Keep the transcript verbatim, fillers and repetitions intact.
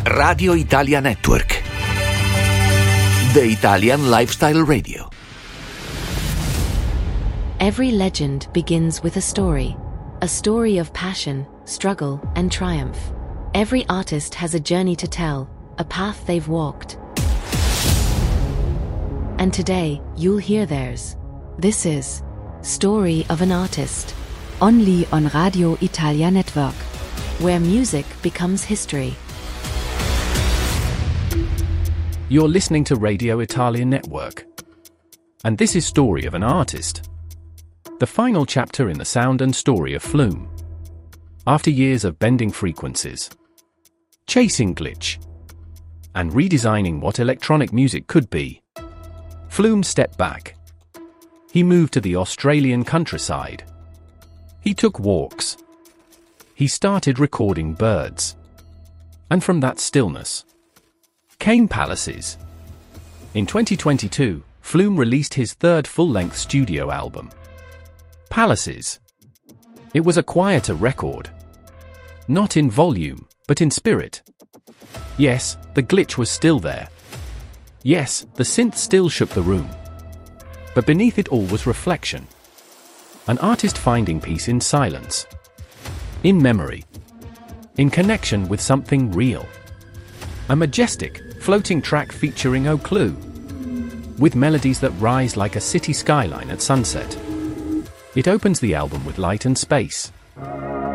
Radio Italia Network. The Italian Lifestyle Radio. Every legend begins with a story. A story of passion, struggle, and triumph. Every artist has a journey to tell, a path they've walked. And today, you'll hear theirs. This is Story of an Artist. Only on Radio Italia Network, where music becomes history. You're listening to Radio Italia Network. And this is Story of an Artist. The final chapter in the sound and story of Flume. After years of bending frequencies, chasing glitch, and redesigning what electronic music could be, Flume stepped back. He moved to the Australian countryside. He took walks. He started recording birds. And from that stillness came palaces. In twenty twenty-two, Flume released his third full-length studio album, Palaces. It was a quieter record. Not in volume, but in spirit. Yes, the glitch was still there. Yes, the synth still shook the room. But beneath it all was reflection. An artist finding peace in silence. In memory. In connection with something real. A majestic, floating track featuring O Clue. With melodies that rise like a city skyline at sunset. It opens the album with light and space.